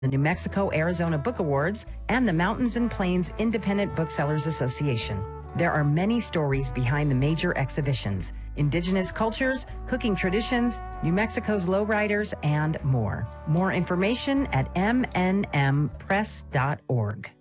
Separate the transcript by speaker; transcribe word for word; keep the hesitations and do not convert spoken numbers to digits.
Speaker 1: the New Mexico Arizona Book Awards, and the Mountains and Plains Independent Booksellers Association. There are many stories behind the major exhibitions: indigenous cultures, cooking traditions, New Mexico's lowriders, and more. More information at m n m press dot org.